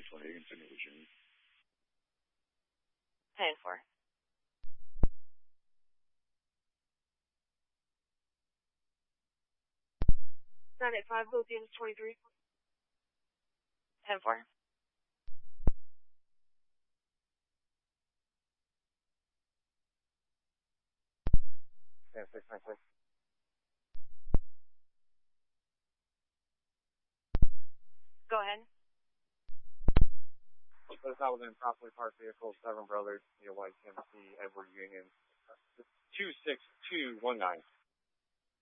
20, continue with Jimmy. 10-4. Nine eight five, both units 23. 10-4. Go ahead. But it's not within properly parked vehicles, Seven Brothers, White Tennessee, Edward Union, 26219.